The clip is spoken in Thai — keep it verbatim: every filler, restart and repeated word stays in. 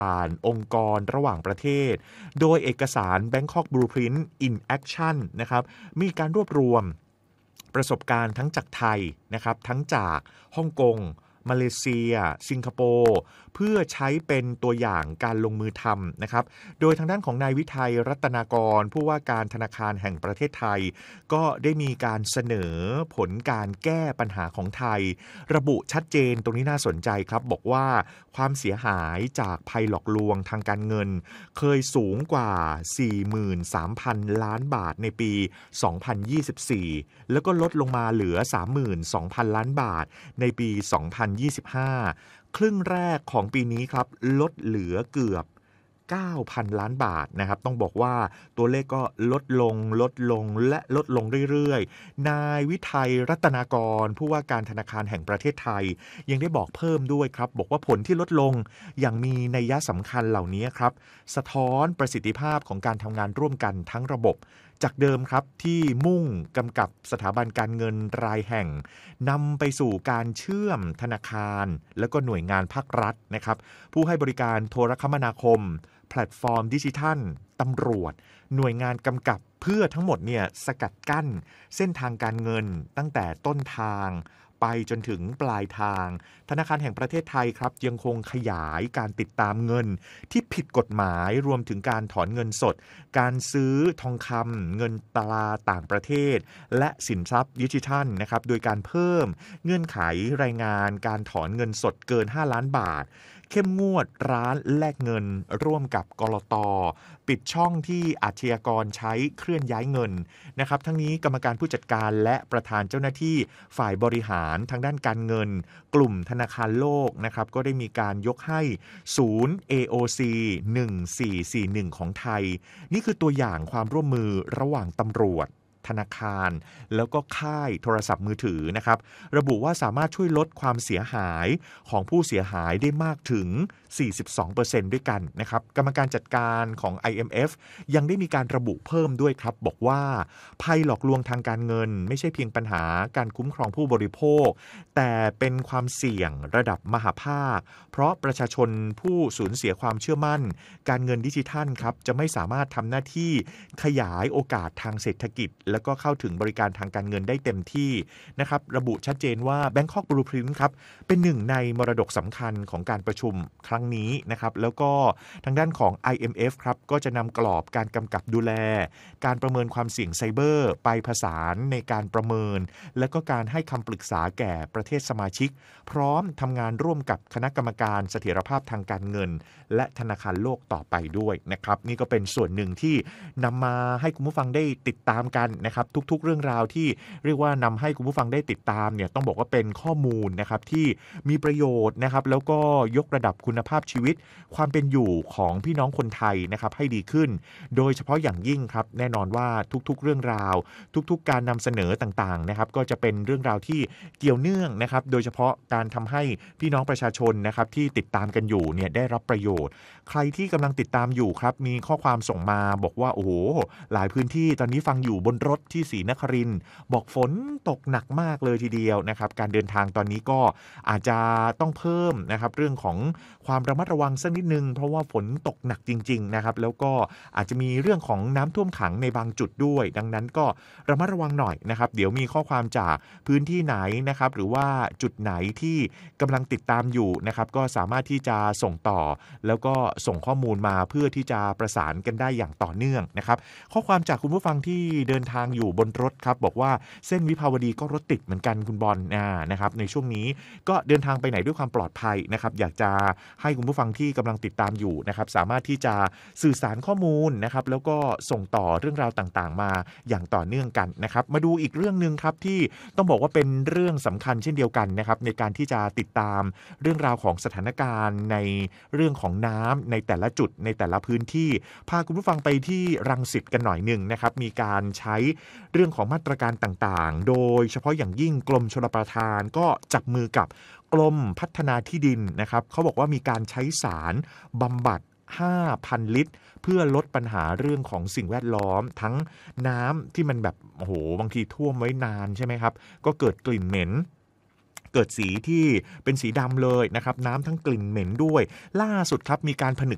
ผ่านองค์กรระหว่างประเทศโดยเอกสาร Bangkok Blueprint in Action นะครับมีการรวบรวมประสบการณ์ทั้งจากไทยนะครับทั้งจากฮ่องกงมาเลเซียสิงคโปร์เพื่อใช้เป็นตัวอย่างการลงมือทำนะครับโดยทางด้านของนายวิทัยรัตนากรผู้ว่าการธนาคารแห่งประเทศไทยก็ได้มีการเสนอผลการแก้ปัญหาของไทยระบุชัดเจนตรงนี้น่าสนใจครับบอกว่าความเสียหายจากภัยหลอกลวงทางการเงินเคยสูงกว่า สี่หมื่นสามพัน ล้านบาทในปี สองพันยี่สิบสี่ แล้วก็ลดลงมาเหลือ สามหมื่นสองพัน ล้านบาทในปี สองพันยี่สิบห้า ครึ่งแรกของปีนี้ครับลดเหลือเกือบ เก้าพัน ล้านบาทนะครับต้องบอกว่าตัวเลขก็ลดลงลดลงและลดลงเรื่อยๆนายวิทัยรัตนากรผู้ว่าการธนาคารแห่งประเทศไทยยังได้บอกเพิ่มด้วยครับบอกว่าผลที่ลดลงอย่างมีนัยสำคัญเหล่านี้ครับสะท้อนประสิทธิภาพของการทำงานร่วมกันทั้งระบบจากเดิมครับที่มุ่งกำกับสถาบันการเงินรายแห่งนำไปสู่การเชื่อมธนาคารแล้วก็หน่วยงานภาครัฐนะครับผู้ให้บริการโทรคมนาคมแพลตฟอร์มดิจิทัลตำรวจหน่วยงานกำกับเพื่อทั้งหมดเนี่ยสกัดกั้นเส้นทางการเงินตั้งแต่ต้นทางไปจนถึงปลายทางธนาคารแห่งประเทศไทยครับยังคงขยายการติดตามเงินที่ผิดกฎหมายรวมถึงการถอนเงินสดการซื้อทองคำเงินตราต่างประเทศและสินทรัพย์ดิจิทัลนะครับโดยการเพิ่มเงื่อนไขรายงานการถอนเงินสดเกินห้าล้านบาทเข้มงวดร้านแลกเงินร่วมกับกลต.ปิดช่องที่อาชญากรใช้เคลื่อนย้ายเงินนะครับทั้งนี้กรรมการผู้จัดการและประธานเจ้าหน้าที่ฝ่ายบริหารทางด้านการเงินกลุ่มธนาคารโลกนะครับก็ได้มีการยกให้ศูนย์ เอ โอ ซี หนึ่งสี่สี่หนึ่งของไทยนี่คือตัวอย่างความร่วมมือระหว่างตำรวจธนาคารแล้วก็ค่ายโทรศัพท์มือถือนะครับระบุว่าสามารถช่วยลดความเสียหายของผู้เสียหายได้มากถึง สี่สิบสองเปอร์เซ็นต์ ด้วยกันนะครับกรรมการจัดการของ ไอ เอ็ม เอฟ ยังได้มีการระบุเพิ่มด้วยครับบอกว่าภัยหลอกลวงทางการเงินไม่ใช่เพียงปัญหาการคุ้มครองผู้บริโภคแต่เป็นความเสี่ยงระดับมหาภาคเพราะประชาชนผู้สูญเสียความเชื่อมั่นการเงินดิจิทัลครับจะไม่สามารถทำหน้าที่ขยายโอกาสทางเศรษฐกิจแล้วก็เข้าถึงบริการทางการเงินได้เต็มที่นะครับระบุชัดเจนว่า Bangkok Blueprint ครับเป็นหนึ่งในมรดกสำคัญของการประชุมครั้งนี้นะครับแล้วก็ทางด้านของ ไอ เอ็ม เอฟ ครับก็จะนำกรอบการกำกับดูแลการประเมินความเสี่ยงไซเบอร์ไปผสานในการประเมินและก็การให้คำปรึกษาแก่ประเทศสมาชิกพร้อมทำงานร่วมกับคณะกรรมการเสถียรภาพทางการเงินและธนาคารโลกต่อไปด้วยนะครับนี่ก็เป็นส่วนหนึ่งที่นำมาให้คุณผู้ฟังได้ติดตามกันนะครับทุกๆเรื่องราวที่เรียกว่านำให้คุณผู้ฟังได้ติดตามเนี่ยต้องบอกว่าเป็นข้อมูลนะครับที่มีประโยชน์นะครับแล้วก็ยกระดับคุณภาพชีวิตความเป็นอยู่ของพี่น้องคนไทยนะครับให้ดีขึ้นโดยเฉพาะอย่างยิ่งครับแน่นอนว่าทุกๆเรื่องราวทุกๆการนำเสนอต่างๆนะครับก็จะเป็นเรื่องราวที่เกี่ยวเนื่องนะครับโดยเฉพาะการทำให้พี่น้องประชาชนนะครับที่ติดตามกันอยู่เนี่ยได้รับประโยชน์ใครที่กำลังติดตามอยู่ครับมีข้อความส่งมาบอกว่าโอ้โหหลายพื้นที่ตอนนี้ฟังอยู่บนรถที่ศรีนครินทร์บอกฝนตกหนักมากเลยทีเดียวนะครับการเดินทางตอนนี้ก็อาจจะต้องเพิ่มนะครับเรื่องของความระมัดระวังสักนิดนึงเพราะว่าฝนตกหนักจริงๆนะครับแล้วก็อาจจะมีเรื่องของน้ำท่วมขังในบางจุดด้วยดังนั้นก็ระมัดระวังหน่อยนะครับเดี๋ยวมีข้อความจากพื้นที่ไหนนะครับหรือว่าจุดไหนที่กำลังติดตามอยู่นะครับก็สามารถที่จะส่งต่อแล้วก็ส่งข้อมูลมาเพื่อที่จะประสานกันได้อย่างต่อเนื่องนะครับข้อความจากคุณผู้ฟังที่เดินทางอยู่บนรถครับบอกว่าเส้นวิภาวดีก็รถติดเหมือนกันคุณบอลนะครับในช่วงนี้ก็เดินทางไปไหนด้วยความปลอดภัยนะครับอยากจะให้คุณผู้ฟังที่กำลังติดตามอยู่นะครับสามารถที่จะสื่อสารข้อมูลนะครับแล้วก็ส่งต่อเรื่องราวต่างๆมาอย่างต่อเนื่องกันนะครับมาดูอีกเรื่องนึงครับที่ต้องบอกว่าเป็นเรื่องสำคัญเช่นเดียวกันนะครับในการที่จะติดตามเรื่องราวของสถานการณ์ในเรื่องของน้ำในแต่ละจุดในแต่ละพื้นที่พาคุณผู้ฟังไปที่รังสิตกันหน่อยนึงนะครับมีการใช้เรื่องของมาตรการต่างๆโดยเฉพาะอย่างยิ่งกรมชลประทานก็จับมือกับกรมพัฒนาที่ดินนะครับเขาบอกว่ามีการใช้สารบำบัด ห้าพัน ลิตรเพื่อลดปัญหาเรื่องของสิ่งแวดล้อมทั้งน้ำที่มันแบบโอ้โหบางทีท่วมไว้นานใช่ไหมครับก็เกิดกลิ่นเหม็นเกิดสีที่เป็นสีดำเลยนะครับน้ำทั้งกลิ่นเหม็นด้วยล่าสุดครับมีการผนึก